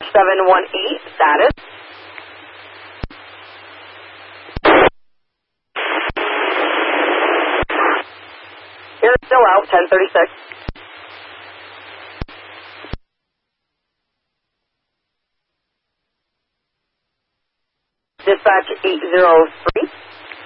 718, status. You're still out, 1036. Dispatch 803.